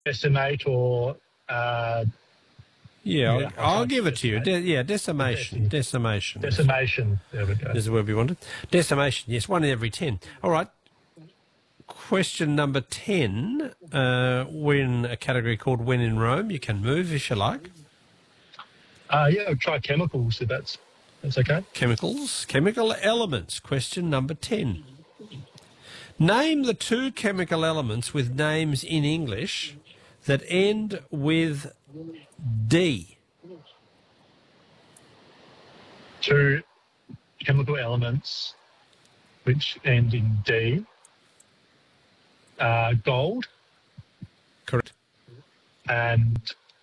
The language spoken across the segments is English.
decimate or Yeah, I'll give it to you. Decimation. Decimation. Decimation. There we go. This is where we wanted. Decimation, yes, 1 in every 10. All right. Question number 10. We're in a category called When in Rome. You can move if you like. I'll try chemicals if that's okay. Chemicals. Chemical elements. Question number 10. Name the 2 chemical elements with names in English that end with D. 2 chemical elements which end in D. Gold. Correct. And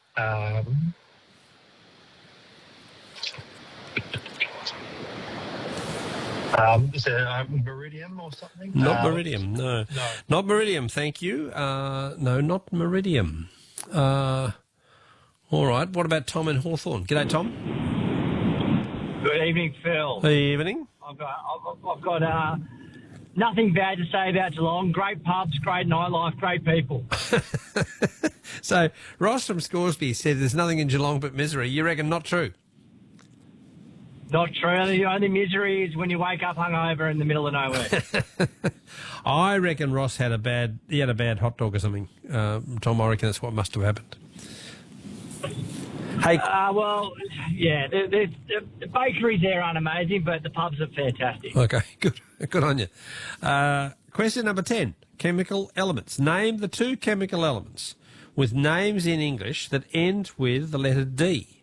is there Meridium or something? Not Meridium, no. Not Meridium, thank you. No, not Meridium. All right, what about Tom in Hawthorne? G'day, Tom. Good evening, Phil. Good evening. I've got nothing bad to say about Geelong. Great pubs, great nightlife, great people. So Ross from Scoresby said there's nothing in Geelong but misery. You reckon not true? Not true. The only misery is when you wake up hungover in the middle of nowhere. I reckon Ross had a bad hot dog or something. Tom, I reckon that's what must have happened. Hey. Well, yeah, the bakeries there aren't amazing, but the pubs are fantastic. Okay, good on you. Question number 10, chemical elements. Name the 2 chemical elements with names in English that end with the letter D.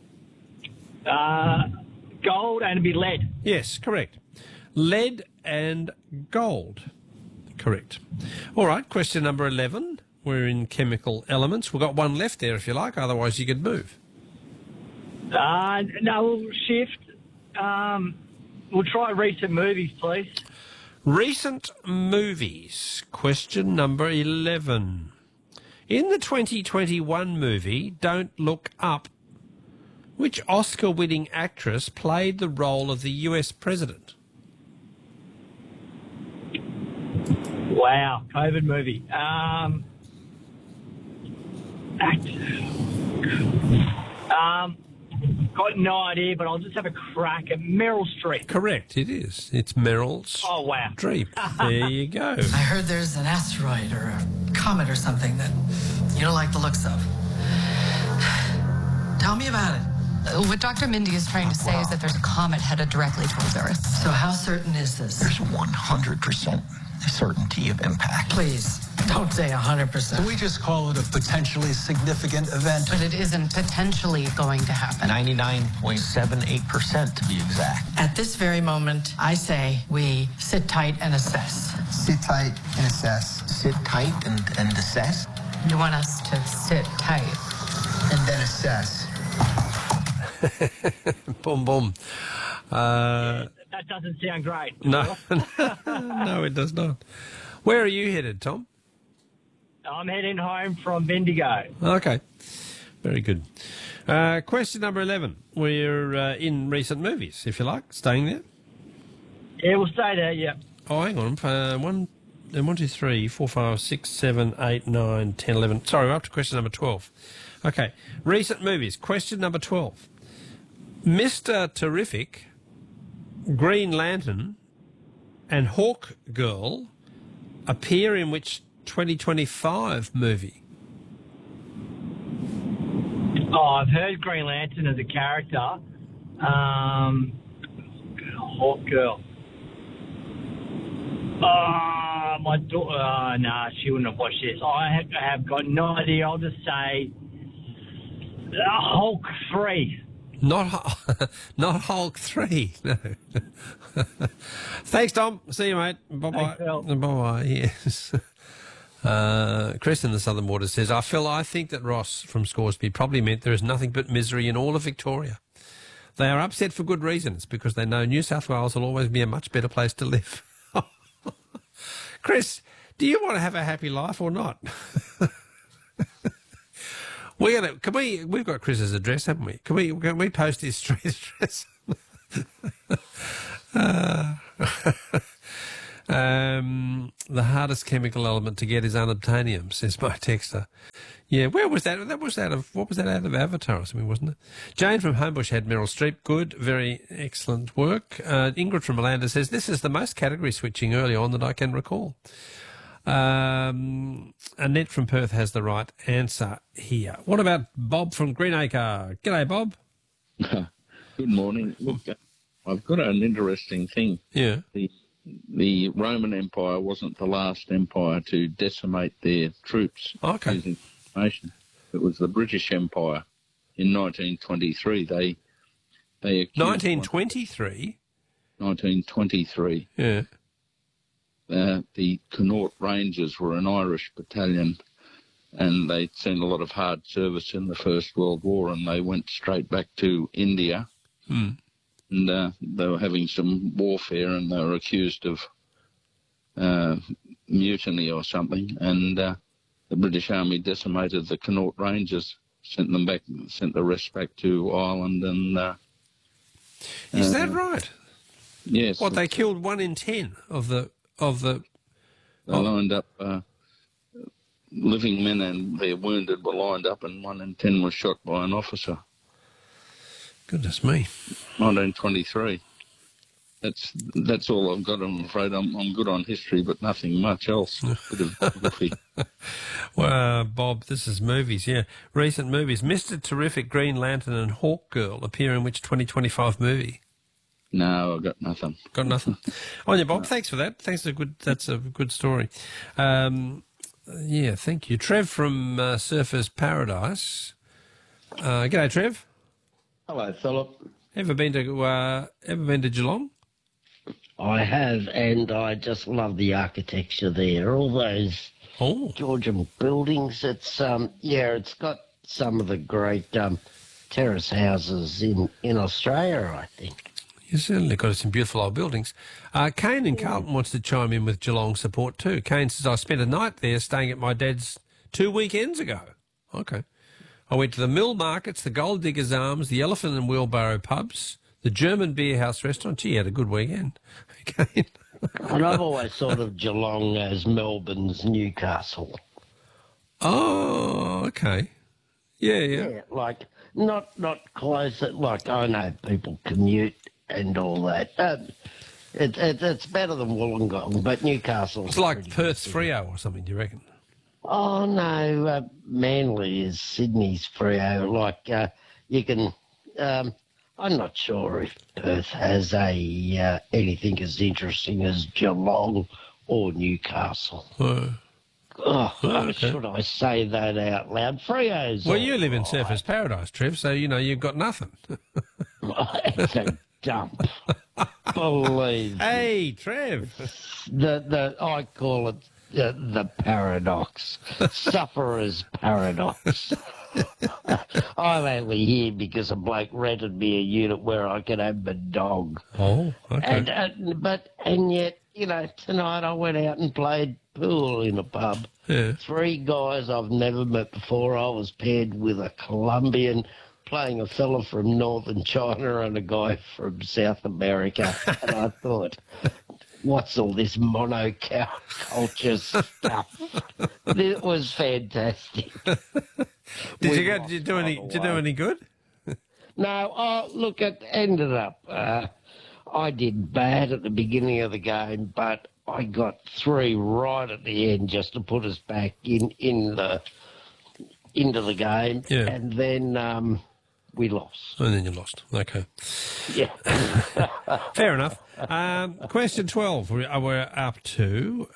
Gold and it'd be lead. Yes, correct. Lead and gold. Correct. All right, question number 11. We're in chemical elements. We've got one left there if you like, otherwise you could move. No, we'll shift. We'll try recent movies, please. Recent movies. Question number 11. In the 2021 movie, Don't Look Up, which Oscar-winning actress played the role of the US president? Wow, COVID movie. Got no idea, but I'll just have a crack at Meryl Streep. Correct, it is. It's Meryl Streep. There you go. I heard there's an asteroid or a comet or something that you don't like the looks of. Tell me about it. What Dr. Mindy is trying to say is that there's a comet headed directly towards Earth. So how certain is this? There's 100% certainty of impact. Please, don't say 100%. We just call it a potentially significant event. But it isn't potentially going to happen. 99.78% to be exact. At this very moment, I say we sit tight and assess. Sit tight and assess. Sit tight and assess? You want us to sit tight. And then assess. Boom, boom. That doesn't sound great. No, no, it does not. Where are you headed, Tom? I'm heading home from Bendigo. Okay, very good. Question number 11. We're in recent movies, if you like. Staying there? Yeah, we'll stay there, yeah. Oh, hang on. 1, 2, 3, 4, 5, 6, 7, 8, 9, 10, 11. Sorry, we're up to question number 12. Okay, recent movies. Question number 12. Mr. Terrific, Green Lantern, and Hawk Girl appear in which 2025 movie? Oh, I've heard Green Lantern as a character. Hawk Girl. My daughter. Nah, she wouldn't have watched this. I have got no idea. I'll just say Hulk 3. Not Hulk 3, no. Thanks, Tom. See you, mate. Bye-bye. Bye-bye, yes. Chris in the Southern Waters says, I think that Ross from Scoresby probably meant there is nothing but misery in all of Victoria. They are upset for good reasons because they know New South Wales will always be a much better place to live. Chris, do you want to have a happy life or not? We've got Chris's address, haven't we? Can we post his street address? The hardest chemical element to get is unobtainium, says my texter. Yeah, where was that? That was out of, what was that, out of Avatar or something, wasn't it? Jane from Homebush had Meryl Streep. Good, very excellent work. Ingrid from Malanda says, this is the most category switching early on that I can recall. Annette from Perth has the right answer here. What about Bob from Greenacre? G'day, Bob. Good morning. Look, I've got an interesting thing. Yeah. The Roman Empire wasn't the last empire to decimate their troops using information. It was the British Empire in 1923. They accused 1923? 1923. Yeah. The Connaught Rangers were an Irish battalion, and they'd seen a lot of hard service in the First World War, and they went straight back to India. And they were having some warfare, and they were accused of mutiny or something. And the British Army decimated the Connaught Rangers, sent the rest back to Ireland. And is that right? Yes. What, they killed 1 in 10 of the? They lined up. Living men and their wounded were lined up, and 1 in 10 was shot by an officer. Goodness me. 1923. That's all I've got, I'm afraid. I'm good on history, but nothing much else. Bit of geography. Well, Bob, this is movies, yeah. Recent movies. Mr. Terrific, Green Lantern and Hawk Girl appear in which 2025 movie? No, I've got nothing. Got nothing. On you, Bob. Thanks for that. That's a good story. Yeah, thank you. Trev from Surfers Paradise. G'day, Trev. Hello, Philip. Ever been to Geelong? I have, and I just love the architecture there. All those Georgian buildings. It's it's got some of the great terrace houses in Australia, I think. You certainly got some beautiful old buildings. Kane in Carlton wants to chime in with Geelong support too. Kane says, I spent a night there staying at my dad's 2 weekends ago. Okay. I went to the Mill Markets, the Gold Diggers Arms, the Elephant and Wheelbarrow pubs, the German Beer House restaurant. Gee, had a good weekend. Kane. And I've always thought of Geelong as Melbourne's Newcastle. Oh, okay. Yeah. Like, not close. Like, I know people commute and all that. It's better than Wollongong, but Newcastle. It's like Perth's Freo or something, do you reckon? Oh, no. Manly is Sydney's Freo. Like, you can... I'm not sure if Perth has anything as interesting as Geelong or Newcastle. Okay. Should I say that out loud? Freo's. Well, you live in Surfers Paradise, Trev, so, you've got nothing. It's a dump. Believe Hey, Trev. I call it the paradox. Sufferer's paradox. I'm only here because a bloke rented me a unit where I could have my dog. Oh, okay. And yet, tonight I went out and played pool in a pub. Yeah. 3 guys I've never met before. I was paired with a Colombian playing a fella from northern China and a guy from South America. And I thought, what's all this monoculture stuff? It was fantastic. Did you do any good? No, look, it ended up. I did bad at the beginning of the game, but I got 3 right at the end just to put us back into the game. Yeah. And then we lost. And then you lost. Okay. Yeah. Fair enough. Question 12 we're up to.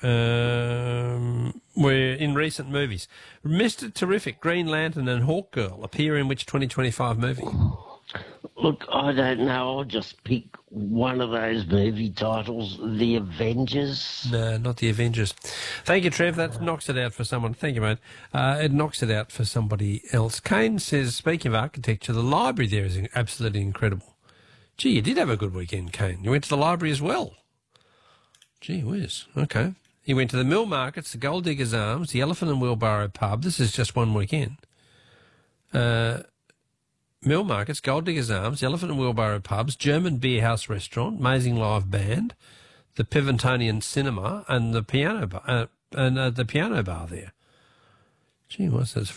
We're in recent movies. Mr. Terrific, Green Lantern and Hawk Girl appear in which 2025 movie? Look, I don't know. I'll just pick one of those movie titles, The Avengers. No, not The Avengers. Thank you, Trev. That knocks it out for someone. Thank you, mate. It knocks it out for somebody else. Kane says, speaking of architecture, the library there is absolutely incredible. Gee, you did have a good weekend, Kane. You went to the library as well. Gee whiz. Okay. You went to the Mill Markets, the Gold Diggers Arms, the Elephant and Wheelbarrow pub. This is just one weekend. Mill Markets, Gold Diggers Arms, Elephant and Wheelbarrow pubs, German Beer House restaurant, amazing live band, the Pivotonian Cinema, and the piano bar, the piano bar there. Gee, what's this?